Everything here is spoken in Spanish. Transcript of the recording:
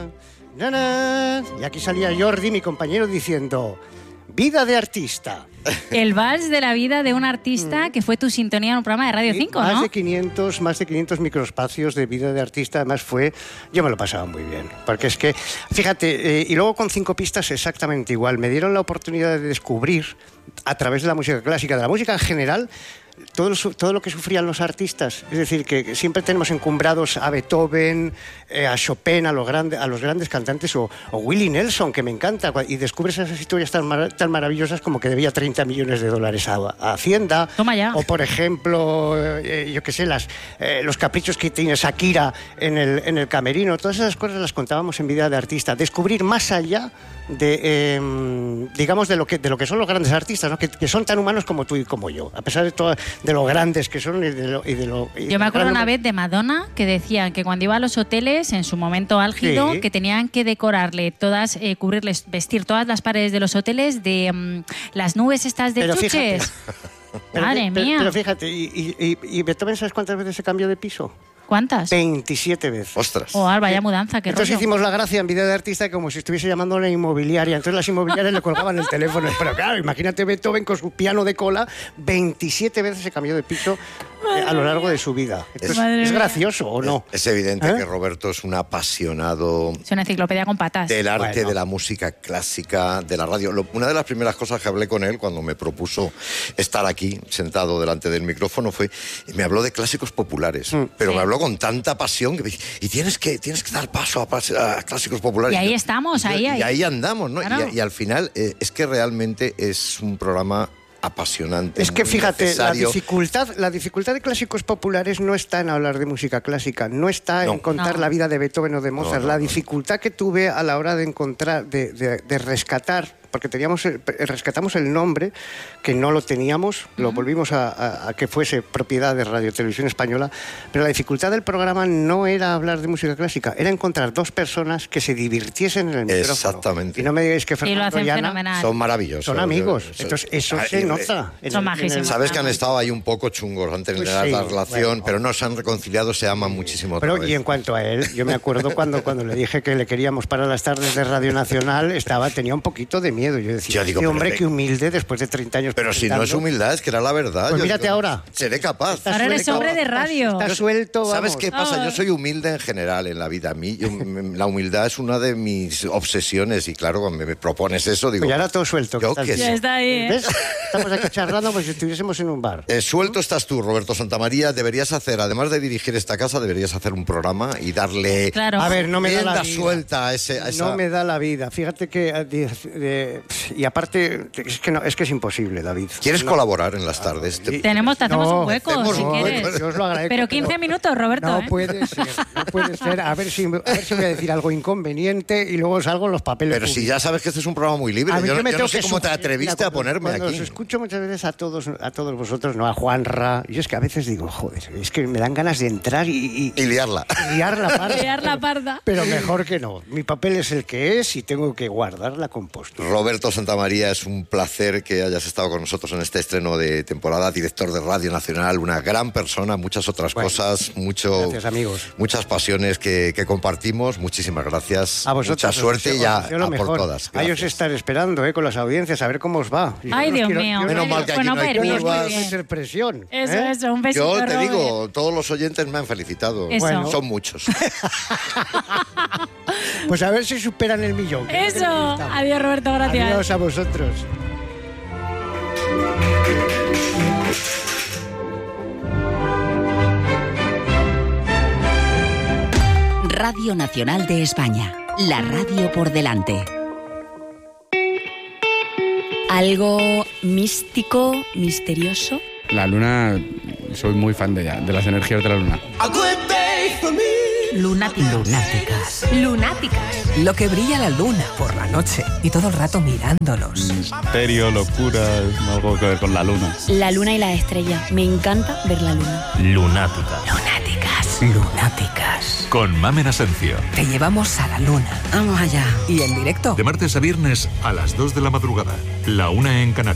na, na. Y aquí salía Jordi, mi compañero, diciendo: vida de artista. El vals de la vida de un artista, que fue tu sintonía en un programa de Radio 5, más ¿no? de 500 microespacios de vida de artista. Además yo me lo pasaba muy bien, porque es que, fíjate, y luego con 5 pistas exactamente igual, me dieron la oportunidad de descubrir a través de la música clásica, de la música en general, todo lo que sufrían los artistas. Es decir, que siempre tenemos encumbrados a Beethoven, a Chopin, a los grandes cantantes, o Willie Nelson, que me encanta, y descubres esas historias tan maravillosas como que debía $30 millones a Hacienda. Toma ya. O, por ejemplo, yo qué sé, los caprichos que tiene Shakira en el camerino. Todas esas cosas las contábamos en Vida de Artista. Descubrir más allá de, digamos, de lo que son los grandes artistas, ¿no? Que son tan humanos como tú y como yo, a pesar de lo grandes que son Yo me acuerdo una vez de Madonna, que decían que cuando iba a los hoteles, en su momento álgido, sí, que tenían que decorarle todas, cubrirles, vestir todas las paredes de los hoteles de las nubes estas de chuches. Madre mía. Pero fíjate, ¿y Beethoven sabes cuántas veces se cambió de piso? ¿Cuántas? 27 veces. Ostras. Vaya mudanza, qué Entonces rollo. hicimos la gracia en Vida de Artista como si estuviese llamando a una inmobiliaria. Entonces las inmobiliarias le colgaban el teléfono. Pero claro, imagínate Beethoven con su piano de cola, 27 veces se cambió de piso a lo largo de su vida. Entonces, ¿es gracioso o no? Es evidente que Roberto es un apasionado Es una enciclopedia con patas. del arte, de la música clásica, de la radio. Una de las primeras cosas que hablé con él cuando me propuso estar aquí, sentado delante del micrófono, me habló de clásicos populares. Pero me habló con tanta pasión que me dice, y tienes que dar paso a clásicos populares. Y ahí estamos, y ahí andamos, ¿no? Claro. Y al final es que realmente es un programa apasionante. Es que fíjate, la necesario. dificultad de clásicos populares no está en hablar de música clásica, no está en contar la vida de Beethoven o de Mozart. La dificultad que tuve a la hora de encontrar, de rescatar, porque rescatamos el nombre, que no lo teníamos, lo volvimos a que fuese propiedad de Radio Televisión Española, pero la dificultad del programa no era hablar de música clásica, era encontrar 2 personas que se divirtiesen en el micrófono. Exactamente. Y no me digáis que Y lo Fernando hacen y Ana fenomenal. Son maravillosos. son amigos. Entonces eso se nota. Son majísimos. Sabes que han estado ahí un poco chungos antes de Pues la sí, relación, bueno. pero no se han reconciliado, se aman muchísimo. Pero, otra vez. y en cuanto a él, yo me acuerdo cuando le dije que le queríamos para las tardes de Radio Nacional, tenía un poquito de miedo. Yo decía, Yo digo, este hombre, pero qué humilde después de 30 años. Pero si no es humildad, es que era la verdad. Pues Yo mírate digo, ahora. Seré capaz. Ahora eres hombre de radio. Está suelto, vamos. ¿Sabes qué pasa? Yo soy humilde en general en la vida. La humildad es una de mis obsesiones y claro, cuando me propones eso, digo... Pues ya era todo suelto. Yo ¿qué qué tal? sé. Ya está ahí, ¿eh? ¿Ves? Estamos aquí charlando como si estuviésemos en un bar. Suelto estás tú, Roberto Santamaría. Deberías hacer, además de dirigir esta casa, deberías hacer un programa y darle Claro. A ver, no me da la rienda vida. suelta a esa... No me da la vida. Fíjate que... y aparte, es que es imposible, David. ¿Quieres colaborar en las tardes? Sí. Te hacemos un hueco, hacemos si un hueco. quieres. Yo os lo agradezco. Pero 15 minutos, Roberto, No ¿eh? puede ser, no puede ser. A ver si voy a decir algo inconveniente y luego salgo en los papeles Pero si públicos. ya sabes que este es un programa muy libre. A ver, Yo me no tengo sé que cómo te sufrir. atreviste Mira, a ponerme cuando aquí. os escucho muchas veces a todos vosotros, no a Juanra, y es que a veces digo, joder, es que me dan ganas de entrar y Y liarla. liar la parda. Liar la parda. Pero mejor que no. Mi papel es el que es y tengo que guardar la compostura. Roberto Santamaría, es un placer que hayas estado con nosotros en este estreno de temporada, director de Radio Nacional, una gran persona, muchas otras cosas, gracias, amigos. muchas pasiones que compartimos. Muchísimas gracias. A vosotros. Mucha suerte y os ya deseo lo a por mejor. todas. Ahí os Gracias. estaré esperando con las audiencias a ver cómo os va. Y Ay, yo Dios quiero- mío. yo Menos mal que aquí Bueno, no hay pues bien, curvas. muy bien. meter presión. Eso, un besito, Yo te Robert. digo, todos los oyentes me han felicitado. Eso. Bueno. Son muchos. Pues a ver si superan el millón. que es lo que Eso. necesitamos. Adiós, Roberto, gracias. Adiós a vosotros. Radio Nacional de España, la radio por delante. Algo místico, misterioso. La luna, soy muy fan de ella, de las energías de la luna. Lunáticas. Lunáticas. Lo que brilla la luna por la noche y todo el rato mirándonos. Misterio, locura, algo que ver con la luna. La luna y las estrellas. Me encanta ver la luna. Lunática. Lunáticas. Lunáticas. Con Mamen Asencio. Te llevamos a la luna. Vamos allá. Y en directo. De martes a viernes a las 2 de la madrugada. La 1 en Canarias.